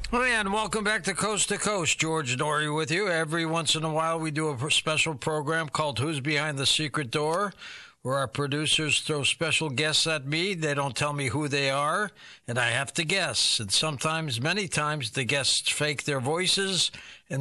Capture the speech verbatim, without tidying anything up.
Oh, yeah, and welcome back to Coast to Coast. George Noory with you. Every once in a while, we do a special program called Who's Behind the Secret Door, where our producers throw special guests at me. They don't tell me who they are, and I have to guess. And sometimes, many times, the guests fake their voices, and